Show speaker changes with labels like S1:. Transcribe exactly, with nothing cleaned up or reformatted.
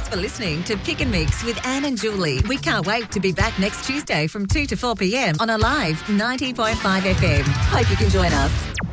S1: Thanks for listening to Pick and Mix with Anne and Julie. We can't wait to be back next Tuesday from two to four p.m. on Alive ninety point five F M. Hope you can join us.